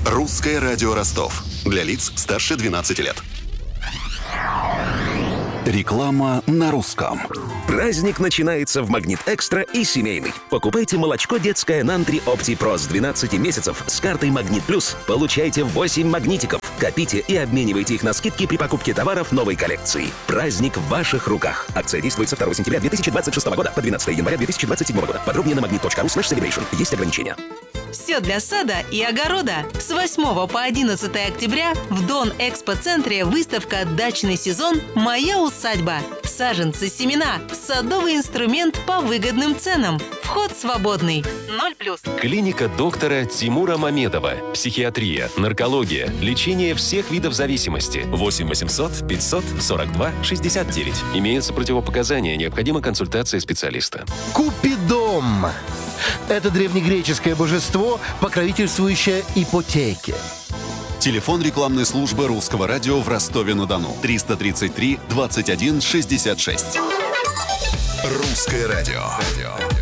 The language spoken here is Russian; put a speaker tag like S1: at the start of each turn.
S1: Русское радио Ростов. Для лиц старше 12 лет. Реклама на русском.
S2: Праздник начинается в Магнит Экстра и семейный. Покупайте молочко детское Нантри Опти Про с 12 месяцев с картой Магнит Плюс. Получайте 8 магнитиков. Копите и обменивайте их на скидки при покупке товаров новой коллекции. Праздник в ваших руках. Акция действует со 2 сентября 2026 года по 12 января 2027 года. Подробнее на magnet.ru/celebration. Есть ограничения.
S3: Все для сада и огорода. С 8 по 11 октября в Дон Экспо-центре выставка «Дачный сезон. Моя усадьба». Саженцы, семена, садовый инструмент по выгодным ценам. Вход свободный. 0+.
S4: Клиника доктора Тимура Мамедова. Психиатрия, наркология, лечение всех видов зависимости. 8 800 542 69. Имеются противопоказания, необходима консультация специалиста.
S5: Купидом. Это древнегреческое божество, покровительствующее ипотеке.
S1: Телефон рекламной службы Русского радио в Ростове-на-Дону. 333 21 66. Русское радио.